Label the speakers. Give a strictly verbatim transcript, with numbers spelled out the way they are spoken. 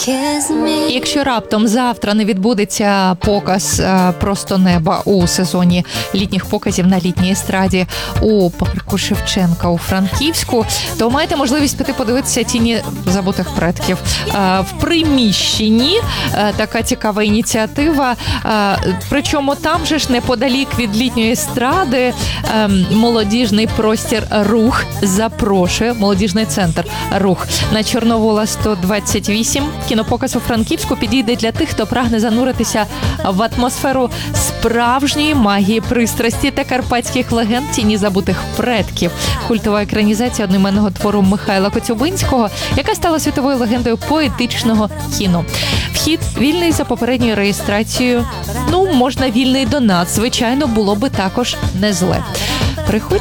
Speaker 1: Якщо раптом завтра не відбудеться показ е, «Просто неба» у сезоні літніх показів на літній естраді у парку Шевченка у Франківську, то маєте можливість піти подивитися «Тіні забутих предків». Е, в приміщенні е, така цікава ініціатива. Е, причому там же ж неподалік від літньої естради е, молодіжний простір «Рух» запрошує, молодіжний центр «Рух» на Чорновола сто двадцять вісім. Кінопоказ у Франківську підійде для тих, хто прагне зануритися в атмосферу справжньої магії пристрасті та карпатських легенд «Тіні забутих предків». Культова екранізація одноіменного твору Михайла Коцюбинського, яка стала світовою легендою поетичного кіно. Вхід вільний за попередньою реєстрацією. Ну, можна вільний до нас. Звичайно, було би також не зле. Приходьте